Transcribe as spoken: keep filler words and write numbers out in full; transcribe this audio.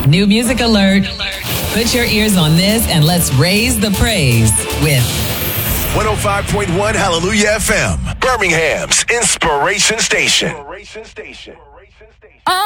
New music alert. Put your ears on this and let's raise the praise with one oh five point one Hallelujah F M, Birmingham's Inspiration Station.